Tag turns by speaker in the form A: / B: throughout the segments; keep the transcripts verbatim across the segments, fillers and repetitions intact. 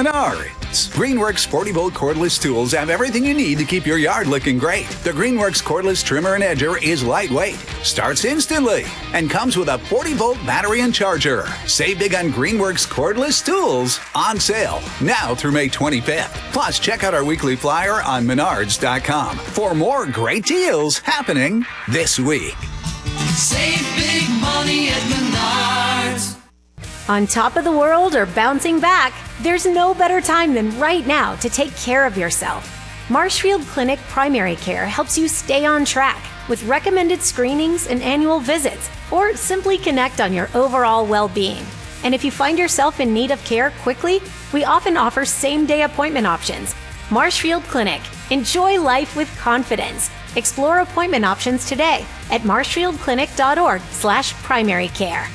A: Menards. Greenworks Sporty Bolt cordless tools have everything you need to keep your yard looking great. The Greenworks cordless trimmer and edger is lightweight, starts instantly, and comes with a forty volt battery and charger. Save big on Greenworks cordless tools on sale now through May twenty-fifth. Plus, check out our weekly flyer on menards dot com for more great deals happening this week.
B: Save big money at Menards.
C: On top of the world or bouncing back, there's no better time than right now to take care of yourself. Marshfield Clinic Primary Care helps you stay on track with recommended screenings and annual visits, or simply connect on your overall well-being. And if you find yourself in need of care quickly, we often offer same-day appointment options. Marshfield Clinic. Enjoy life with confidence. Explore appointment options today at marshfieldclinic.org slash primary care.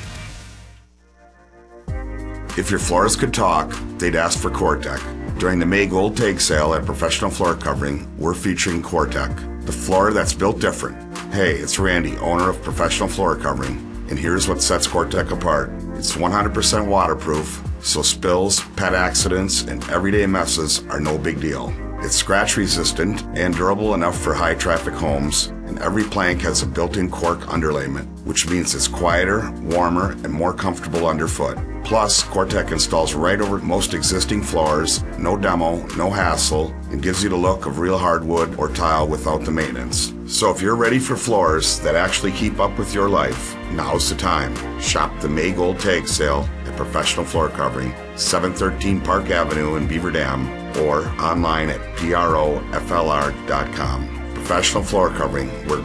D: If your floors could talk, they'd ask for Cortec. During the May Gold Tag Sale at Professional Floor Covering, we're featuring Cortec, the floor that's built different. Hey, it's Randy, owner of Professional Floor Covering, and here's what sets Cortec apart. It's one hundred percent waterproof, so spills, pet accidents, and everyday messes are no big deal. It's scratch resistant and durable enough for high traffic homes, and every plank has a built-in cork underlayment, which means it's quieter, warmer, and more comfortable underfoot. Plus, Cortec installs right over most existing floors, no demo, no hassle, and gives you the look of real hardwood or tile without the maintenance. So if you're ready for floors that actually keep up with your life, now's the time. Shop the May Gold Tag Sale at Professional Floor Covering, seven thirteen Park Avenue in Beaver Dam, or online at P R O F L R dot com. Professional Floor Covering, where